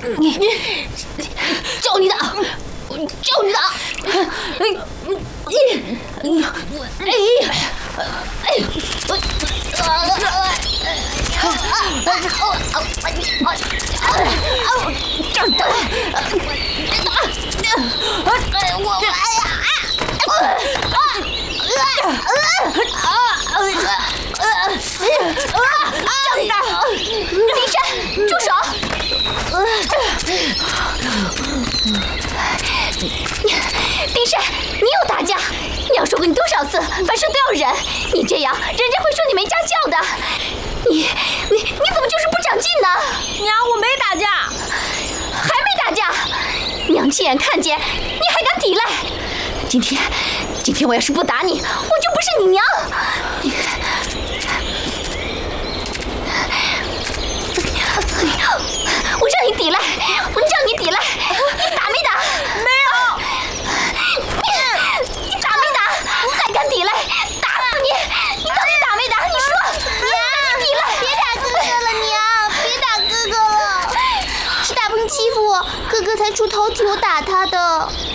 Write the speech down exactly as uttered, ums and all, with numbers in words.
你叫你的，叫你的！哎，你，哎，哎，我，这儿打，打，我，哎呀，啊，啊，啊，这么大！林珊，住手！林珊，你又打架！娘说过你多少次，凡事都要忍。你这样，人家会说你没家教的。你你你怎么就是不长进呢？ 娘，我没打架， 还没打架。娘亲眼看见，你还敢抵赖？今天，今天我要是不打你，我就不是你娘。我让你抵赖，我让你抵赖，你打没打？ 没有。 你打没打？还敢抵赖？打死你！你到底打没打？你说， 娘， 抵赖！ 别打哥哥了，娘，别打哥哥了。是大鹏欺负我，哥哥才出头替我打他的。